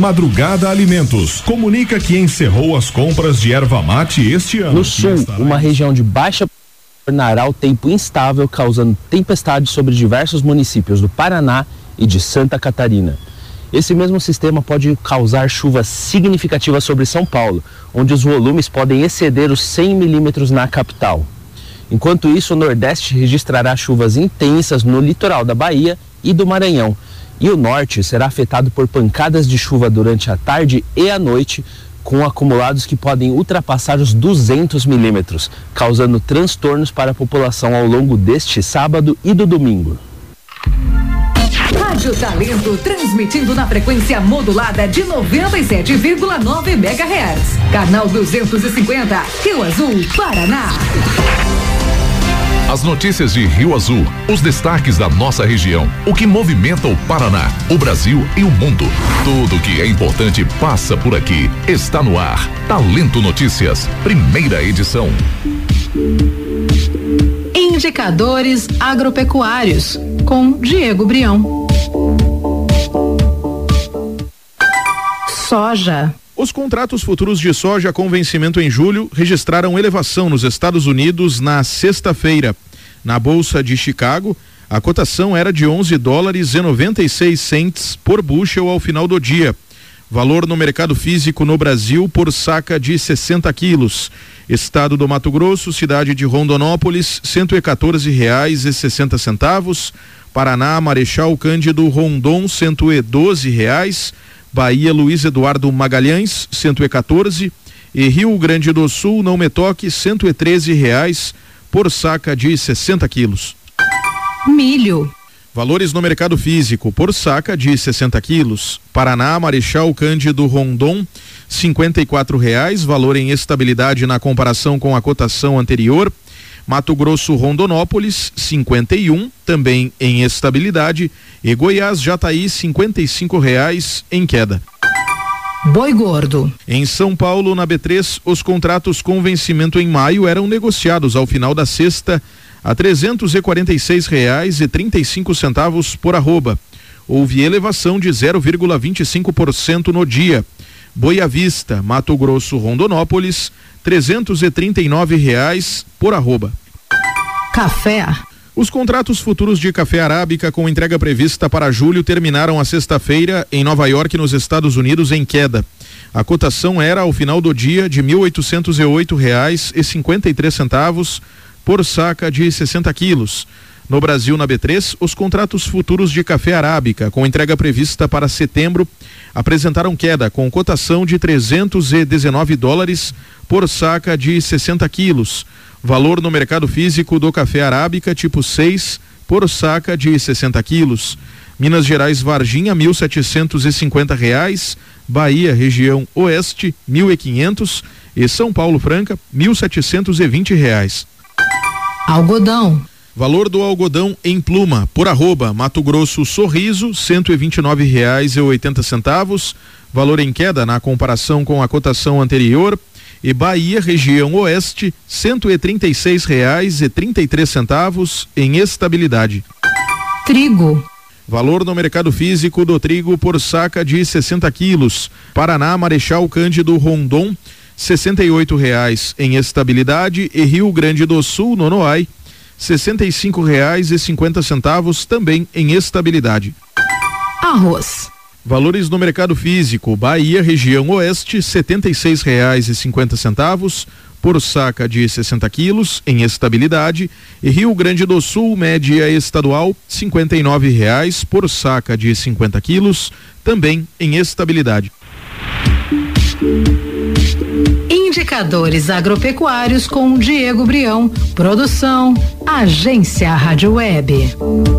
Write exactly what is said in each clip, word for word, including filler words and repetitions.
Madrugada Alimentos comunica que encerrou as compras de erva mate este ano. No sul, uma região de baixa tornará o tempo instável, causando tempestades sobre diversos municípios do Paraná e de Santa Catarina. Esse mesmo sistema pode causar chuvas significativas sobre São Paulo, onde os volumes podem exceder os cem milímetros na capital. Enquanto isso, o Nordeste registrará chuvas intensas no litoral da Bahia e do Maranhão. E o Norte será afetado por pancadas de chuva durante a tarde e a noite, com acumulados que podem ultrapassar os duzentos milímetros, causando transtornos para a população ao longo deste sábado e do domingo. Rádio Talento, transmitindo na frequência modulada de noventa e sete vírgula nove megahertz. Canal duzentos e cinquenta, Rio Azul, Paraná. As notícias de Rio Azul, os destaques da nossa região, o que movimenta o Paraná, o Brasil e o mundo. Tudo que é importante passa por aqui. Está no ar. Talento Notícias, primeira edição. Indicadores agropecuários, com Diego Brião. Soja. Os contratos futuros de soja com vencimento em julho registraram elevação nos Estados Unidos na sexta-feira. Na Bolsa de Chicago, a cotação era de onze dólares e noventa e seis centes por bushel ao final do dia. Valor no mercado físico no Brasil por saca de sessenta quilos. Estado do Mato Grosso, cidade de Rondonópolis, cento e quatorze reais e sessenta centavos. Paraná, Marechal Cândido Rondon, cento e doze reais. Bahia, Luiz Eduardo Magalhães, cento e quatorze, e Rio Grande do Sul, Não Me Toque, cento e treze reais por saca de sessenta quilos. Milho. Valores no mercado físico por saca de sessenta quilos. Paraná, Marechal Cândido Rondon, cinquenta e quatro reais, valor em estabilidade na comparação com a cotação anterior. Mato Grosso, Rondonópolis, cinquenta e um, também em estabilidade, e Goiás, Jataí, cinquenta e cinco reais em queda. Boi gordo. Em São Paulo, na B três, os contratos com vencimento em maio eram negociados ao final da sexta a trezentos e quarenta e seis reais e trinta e cinco centavos por arroba. Houve elevação de zero vírgula vinte e cinco por cento no dia. Boi à vista, Mato Grosso, Rondonópolis, trezentos e trinta e nove reais por arroba. Café. Os contratos futuros de café arábica com entrega prevista para julho terminaram a sexta-feira em Nova York, nos Estados Unidos, em queda. A cotação era ao final do dia de mil oitocentos e oito reais e cinquenta e três centavos por saca de sessenta quilos. No Brasil, na B três, os contratos futuros de café arábica com entrega prevista para setembro apresentaram queda com cotação de trezentos e dezenove dólares por saca de sessenta quilos. Valor no mercado físico do café arábica tipo seis por saca de sessenta quilos. Minas Gerais, Varginha, mil setecentos e cinquenta reais. Bahia, região oeste, mil e quinhentos, e São Paulo, Franca, mil setecentos e vinte reais. Algodão. Valor do algodão em pluma por arroba, Mato Grosso, Sorriso, cento e vinte e nove reais e oitenta centavos. Valor em queda na comparação com a cotação anterior. E Bahia, região oeste, cento e trinta e seis reais e trinta e três centavos em estabilidade. Trigo. Valor no mercado físico do trigo por saca de sessenta quilos. Paraná, Marechal Cândido Rondon, sessenta e oito reais em estabilidade, e Rio Grande do Sul, Nonoai, sessenta e cinco reais e cinquenta centavos também em estabilidade. Arroz. Valores no mercado físico: Bahia, região oeste, setenta e seis reais e cinquenta centavos por saca de sessenta quilos em estabilidade, e Rio Grande do Sul, média estadual, cinquenta e nove reais por saca de cinquenta quilos, também em estabilidade. Indicadores agropecuários com Diego Brião. Produção Agência Rádio Web.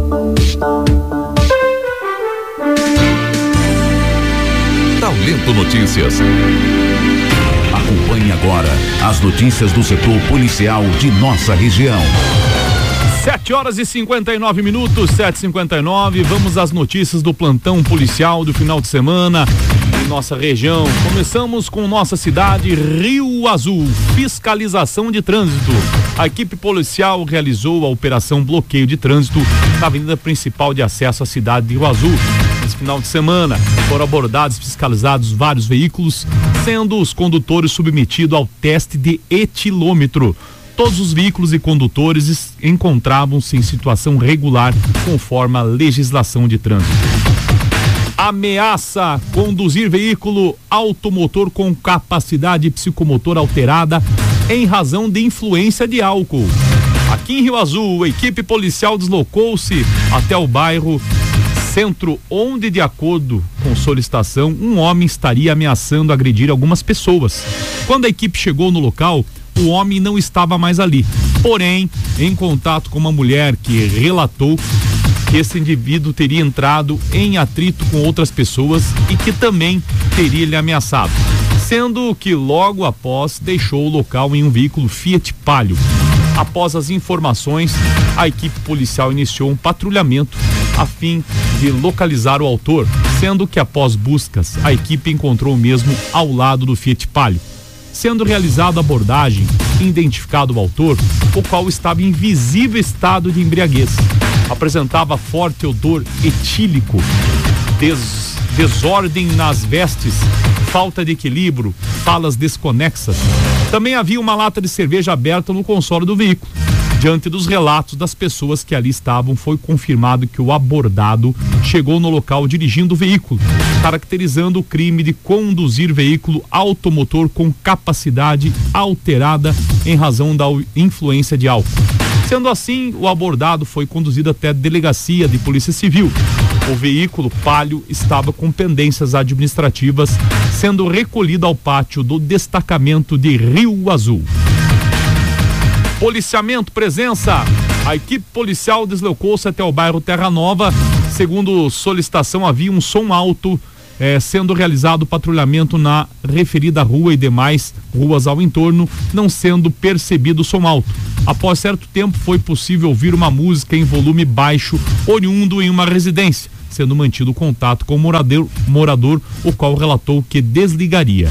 Talento Notícias. Acompanhe agora as notícias do setor policial de nossa região. sete horas e cinquenta e nove minutos, sete e cinquenta e nove. Vamos às notícias do plantão policial do final de semana em nossa região. Começamos com nossa cidade, Rio Azul. Fiscalização de trânsito. A equipe policial realizou a operação bloqueio de trânsito na avenida principal de acesso à cidade de Rio Azul. Nesse final de semana foram abordados e fiscalizados vários veículos, sendo os condutores submetidos ao teste de etilômetro. Todos os veículos e condutores encontravam-se em situação regular, conforme a legislação de trânsito. Ameaça conduzir veículo automotor com capacidade psicomotor alterada em razão de influência de álcool. Aqui em Rio Azul, a equipe policial deslocou-se até o bairro Centro, onde, de acordo com solicitação, um homem estaria ameaçando agredir algumas pessoas. Quando a equipe chegou no local, o homem não estava mais ali. Porém, em contato com uma mulher que relatou que esse indivíduo teria entrado em atrito com outras pessoas e que também teria lhe ameaçado, sendo que logo após deixou o local em um veículo Fiat Palio. Após as informações, a equipe policial iniciou um patrulhamento a fim de localizar o autor, sendo que após buscas, a equipe encontrou o mesmo ao lado do Fiat Palio. Sendo realizada a abordagem, identificado o autor, o qual estava em visível estado de embriaguez. Apresentava forte odor etílico, des, desordem nas vestes, falta de equilíbrio, falas desconexas. Também havia uma lata de cerveja aberta no console do veículo. Diante dos relatos das pessoas que ali estavam, foi confirmado que o abordado chegou no local dirigindo o veículo, caracterizando o crime de conduzir veículo automotor com capacidade alterada em razão da influência de álcool. Sendo assim, o abordado foi conduzido até a delegacia de Polícia Civil. O veículo Palio estava com pendências administrativas, sendo recolhido ao pátio do destacamento de Rio Azul. Policiamento, presença. A equipe policial deslocou-se até o bairro Terra Nova. Segundo solicitação, havia um som alto, eh, sendo realizado o patrulhamento na referida rua e demais ruas ao entorno, não sendo percebido o som alto. Após certo tempo, foi possível ouvir uma música em volume baixo, oriundo em uma residência, sendo mantido o contato com o morador, morador, o qual relatou que desligaria.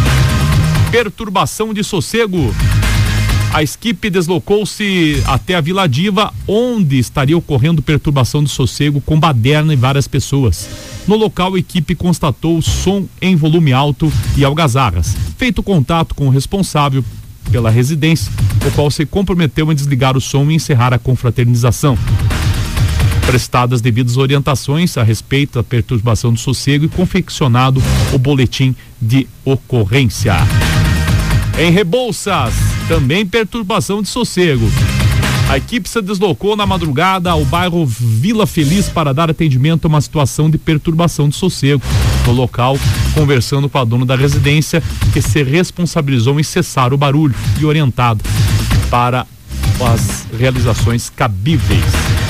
Perturbação de sossego. A equipe deslocou-se até a Vila Diva, onde estaria ocorrendo perturbação de sossego com baderna e várias pessoas. No local, a equipe constatou som em volume alto e algazarras. Feito contato com o responsável pela residência, o qual se comprometeu em desligar o som e encerrar a confraternização. Prestadas devidas orientações a respeito da perturbação do sossego e confeccionado o boletim de ocorrência. Em Rebouças, também perturbação de sossego. A equipe se deslocou na madrugada ao bairro Vila Feliz para dar atendimento a uma situação de perturbação de sossego. No local, conversando com a dona da residência, que se responsabilizou em cessar o barulho e orientado para as realizações cabíveis.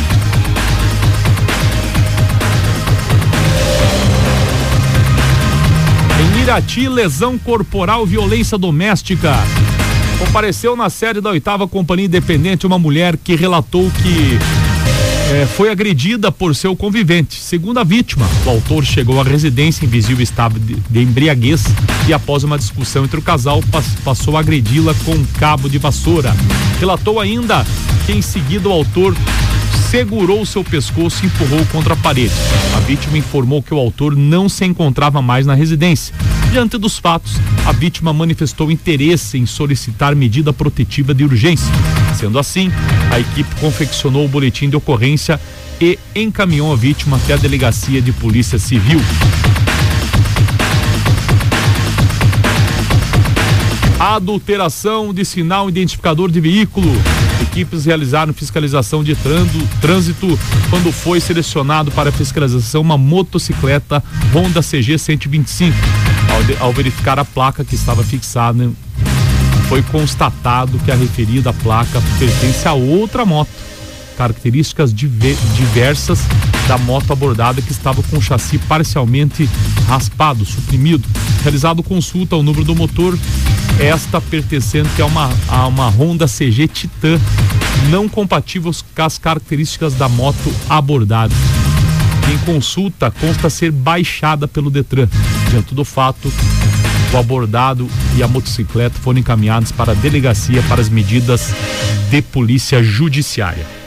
Em Irati, lesão corporal, violência doméstica. Compareceu na sede da oitava Companhia Independente uma mulher que relatou que eh, foi agredida por seu convivente. Segundo a vítima, o autor chegou à residência em visível estado de, de embriaguez e, após uma discussão entre o casal, pas, passou a agredi-la com um cabo de vassoura. Relatou ainda que em seguida o autor segurou seu pescoço e empurrou contra a parede. A vítima informou que o autor não se encontrava mais na residência. Diante dos fatos, a vítima manifestou interesse em solicitar medida protetiva de urgência. Sendo assim, a equipe confeccionou o boletim de ocorrência e encaminhou a vítima até a delegacia de Polícia Civil. Adulteração de sinal identificador de veículo. Equipes realizaram fiscalização de trânsito quando foi selecionado para fiscalização uma motocicleta Honda C G cento e vinte e cinco. Ao, de, ao verificar a placa que estava fixada, foi constatado que a referida placa pertence a outra moto. Características diver, diversas da moto abordada, que estava com o chassi parcialmente raspado, suprimido. Realizado consulta ao número do motor, esta pertencente a uma, a uma Honda C G Titan, não compatível com as características da moto abordada. Em consulta, consta ser baixada pelo Detran. Diante do fato, o abordado e a motocicleta foram encaminhados para a delegacia para as medidas de polícia judiciária.